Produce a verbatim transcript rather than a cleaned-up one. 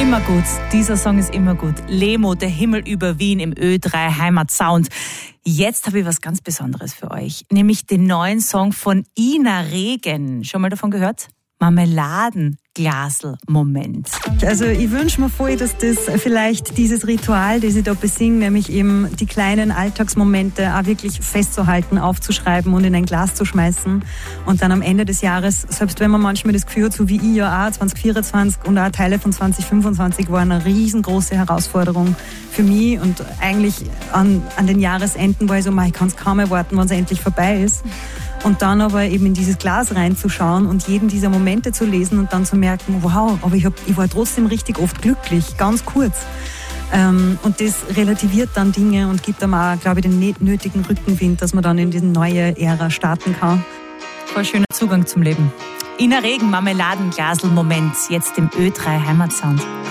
Immer gut. Dieser Song ist immer gut. Lemo, der Himmel über Wien im Ö drei Heimatsound. Jetzt habe ich was ganz Besonderes für euch, nämlich den neuen Song von Ina Regen. Schon mal davon gehört? Marmeladenglasl-Moment. Also ich wünsche mir voll, dass das vielleicht dieses Ritual, das ich da besinge, nämlich eben die kleinen Alltagsmomente auch wirklich festzuhalten, aufzuschreiben und in ein Glas zu schmeißen und dann am Ende des Jahres, selbst wenn man manchmal das Gefühl hat, so wie ich ja auch, zwanzig vierundzwanzig und auch Teile von zwanzig fünfundzwanzig war eine riesengroße Herausforderung für mich und eigentlich an, an den Jahresenden war ich so, ich kann es kaum erwarten, wann es endlich vorbei ist. Und dann aber eben in dieses Glas reinzuschauen und jeden dieser Momente zu lesen und dann zu merken, wow, aber ich, hab, ich war trotzdem richtig oft glücklich, ganz kurz. Ähm, und das relativiert dann Dinge und gibt einem auch, glaube ich, den nötigen Rückenwind, dass man dann in diese neue Ära starten kann. Voll schöner Zugang zum Leben. Ina Regen, Marmeladenglasl-Moment, jetzt im Ö drei Heimatsound.